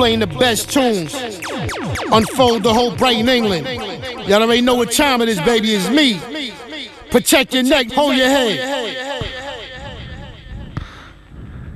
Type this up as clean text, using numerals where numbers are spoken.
playing the best tunes. Unfold the whole bright in England. Y'all already know what time it is, baby. It's me. Protect your neck, hold your head.